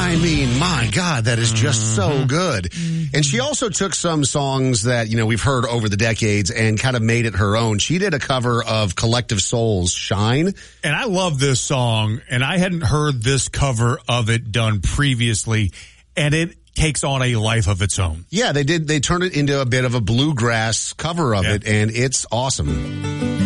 I mean, my God, that is just so good. And she also took some songs that, we've heard over the decades and kind of made it her own. She did a cover of Collective Soul's Shine. And I love this song, and I hadn't heard this cover of it done previously, and it takes on a life of its own. Yeah, they did. They turned it into a bit of a bluegrass cover of it, and it's awesome.